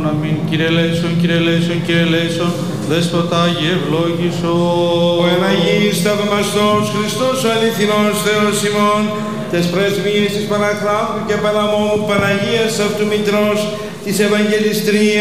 αμήν. Κύριε ελέησον, Κύριε ελέησον, Κύριε ελέησον, Δέσποτα Άγιε ευλόγησον. Ο εναγής θαυμαστός Χριστός ο αληθινός Θεός ημών, τες πρεσβείες της Παναχράντου και Παναμόμου Παναγίας αυτού Μητρός, της Ευαγγελιστρίας,